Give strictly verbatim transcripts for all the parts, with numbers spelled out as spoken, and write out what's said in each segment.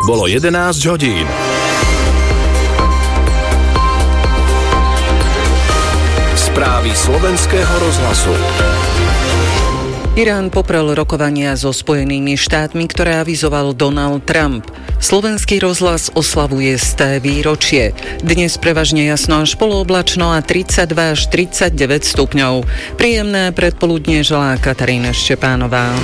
Bolo jedenásť hodín. Správy slovenského rozhlasu. Irán poprel rokovania so Spojenými štátmi, ktoré avizoval Donald Trump. Slovenský rozhlas oslavuje sté výročie. Dnes prevažne jasno až polooblačno a tridsaťdva až tridsaťdeväť stupňov. Príjemné predpoludnie želá Katarína Štepánová.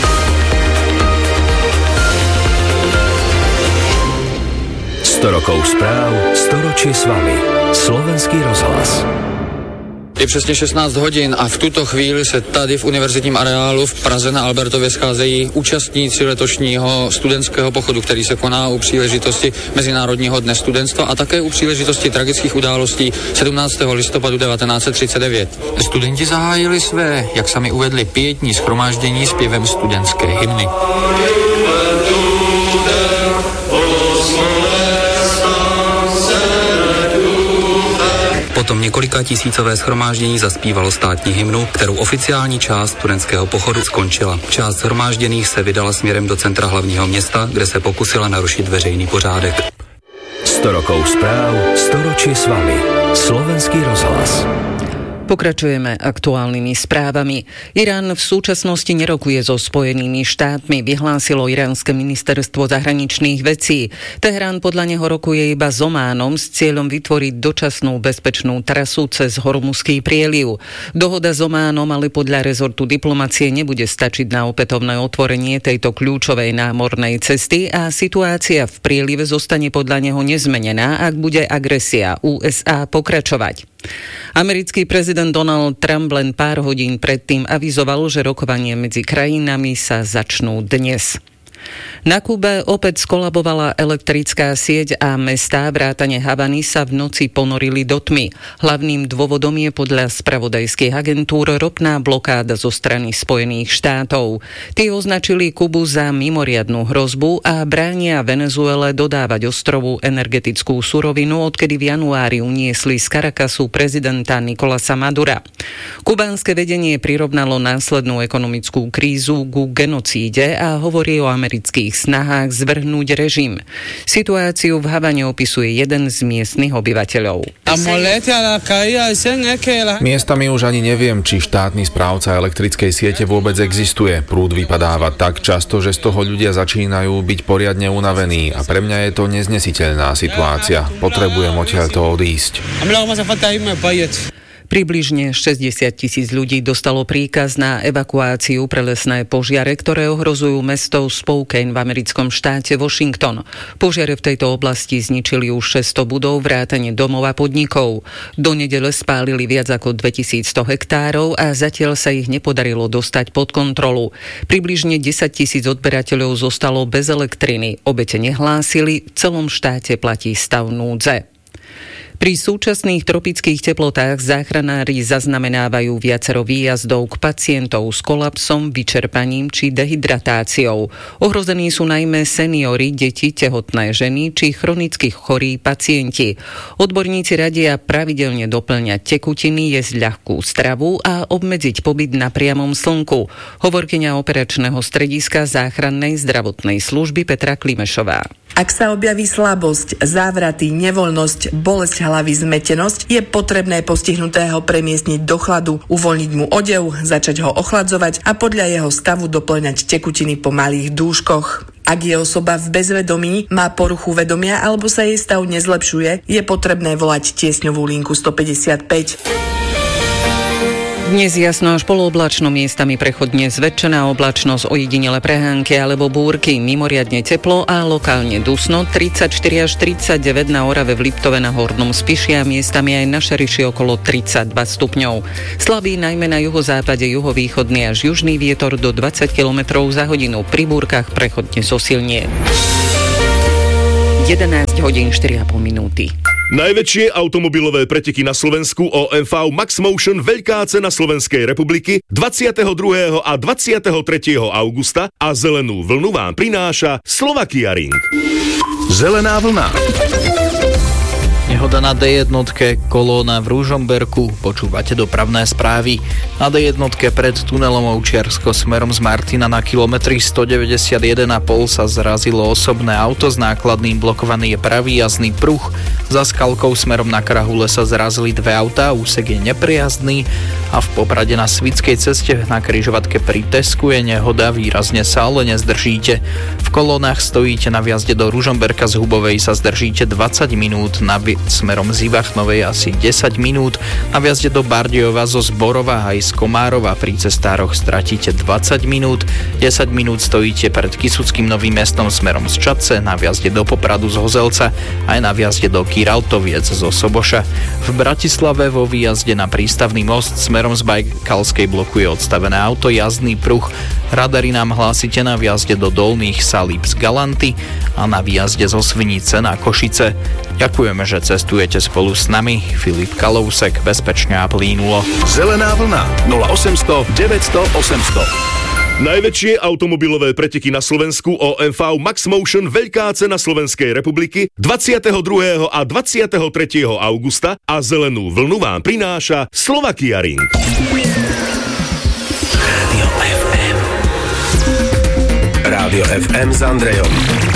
sto rokov správ, storočie s vami. Slovenský rozhlas. Je přesně šestnáct hodin a v tuto chvíli se tady v univerzitním areálu v Praze na Albertově scházejí účastníci letošního studentského pochodu, který se koná u příležitosti Mezinárodního dne studentstva a také u příležitosti tragických událostí sedmnáctého listopadu devatenáct set třicet devět. Studenti zahájili své, jak sami uvedli, pietní shromáždění zpěvem studentské hymny. Potom několika tisícové shromáždění zaspívalo státní hymnu, kterou oficiální část studentského pochodu skončila. Část shromážděných se vydala směrem do centra hlavního města, kde se pokusila narušit veřejný pořádek. sto rokov správ, storočie s vami. Slovenský rozhlas. Pokračujeme aktuálnymi správami. Irán v súčasnosti nerokuje so Spojenými štátmi, vyhlásilo iránske ministerstvo zahraničných vecí. Teherán podľa neho rokuje iba s Ománom s cieľom vytvoriť dočasnú bezpečnú trasu cez Hormuzský prieliv. Dohoda s Ománom ale podľa rezortu diplomacie nebude stačiť na opätovné otvorenie tejto kľúčovej námornej cesty a situácia v prielive zostane podľa neho nezmenená, ak bude agresia ú es á pokračovať. Americký prezident Donald Trump len pár hodín predtým avizoval, že rokovanie medzi krajinami sa začnú dnes. Na Kube opäť skolabovala elektrická sieť a mestá vrátane Havany sa v noci ponorili do tmy. Hlavným dôvodom je podľa spravodajských agentúr ropná blokáda zo strany Spojených štátov. Tí označili Kubu za mimoriadnu hrozbu a bránia Venezuele dodávať ostrovu energetickú surovinu, odkedy v januári uniesli z Caracasu prezidenta Nicolasa Madura. Kubánske vedenie prirovnalo následnú ekonomickú krízu ku genocíde a hovorí o amerických snahách zvrhnúť režim. Situáciu v Havane opisuje jeden z miestnych obyvateľov. Miestami už ani neviem, či štátny správca elektrickej siete vôbec existuje. Prúd vypadáva tak často, že z toho ľudia začínajú byť poriadne unavení a pre mňa je to neznesiteľná situácia. Potrebujem odtiaľto odísť. Približne šesťdesiat tisíc ľudí dostalo príkaz na evakuáciu pre lesné požiare, ktoré ohrozujú mesto Spokane v americkom štáte Washington. Požiare v tejto oblasti zničili už šesťsto budov vrátane domov a podnikov. Do nedele spálili viac ako dvetisícsto hektárov a zatiaľ sa ich nepodarilo dostať pod kontrolu. Približne desaťtisíc odberateľov zostalo bez elektriny. Obete nehlásili, v celom štáte platí stav núdze. Pri súčasných tropických teplotách záchranári zaznamenávajú viacero výjazdov k pacientov s kolapsom, vyčerpaním či dehydratáciou. Ohrození sú najmä seniori, deti, tehotné ženy či chronicky chorí pacienti. Odborníci radia pravidelne doplňať tekutiny, jesť ľahkú stravu a obmedziť pobyt na priamom slnku. Hovorkyňa operačného strediska záchrannej zdravotnej služby Petra Klimešová. Ak sa objaví slabosť, závraty, nevoľnosť, bolesť hlavy, zmetenosť, je potrebné postihnutého premiestniť do chladu, uvoľniť mu odev, začať ho ochladzovať a podľa jeho stavu doplňať tekutiny po malých dúškoch. Ak je osoba v bezvedomí, má poruchu vedomia alebo sa jej stav nezlepšuje, je potrebné volať tiesňovú linku stopäťdesiatpäť. Dnes jasno až polooblačno, miestami prechodne zväčšená oblačnosť, ojedinele prehánky alebo búrky, mimoriadne teplo a lokálne dusno, tridsaťštyri až tridsaťdeväť na Orave, v Liptove, na Hornom Spiši a miestami aj na Šeriši okolo tridsaťdva stupňov. Slabý najmä na juhozápade, juhovýchodný až južný vietor do dvadsať kilometrov za hodinu, pri búrkach prechodne zosilnie. jedenásť hodín štyri a pol minúty. Najväčšie automobilové preteky na Slovensku ó em vé Max Motion Veľká cena Slovenskej republiky dvadsiateho druhého a dvadsiateho tretieho augusta a zelenú vlnu vám prináša Slovakia Ring. Zelená vlna. Nehoda na dé jednotke, kolóna v Ružomberku, počúvate dopravné správy. Na dé jednotke pred tunelom Ovčiarsko smerom z Martina na kilometri stodeväťdesiatjeden a pol sa zrazilo osobné auto s nákladným, blokovaný je pravý jazdný pruh. Za Skalkou smerom na Krahule sa zrazili dve autá, úsek je neprijazdný a v Poprade na Svickej ceste na križovatke pri Tesku je nehoda, výrazne sa ale nezdržíte. V kolónach stojíte na vjazde do Ružomberka z Hubovej sa zdržíte dvadsať minút, na smerom z Ivachnovej asi desať minút, na vjazde do Bardejova zo Zborova aj z Komárova pri cestároch stratíte dvadsať minút, desať minút stojíte pred Kysuckým Novým Mestom smerom z Čadce, na vjazde do Popradu z Hozelca aj na vjazde do Kiraltoviec zo Soboša. V Bratislave vo výjazde na Prístavný most smerom z Bajkalskej blokuje odstavené auto, jazdný pruh. Radary nám hlásite na vjazde do Dolných Salíb z Galanty a na výjazde zo Svinice na Košice. Ďakujeme, že cestujete spolu s nami. Filip Kalousek, bezpečne a plínulo. Zelená vlna nula osemsto deväťsto osemsto. Najväčšie automobilové preteky na Slovensku ó em vé Max Motion Veľká cena Slovenskej republiky dvadsiateho druhého a dvadsiateho tretieho augusta a zelenú vlnu vám prináša Slovakia Ring. Rádio ef em. Rádio ef em s Andrejom.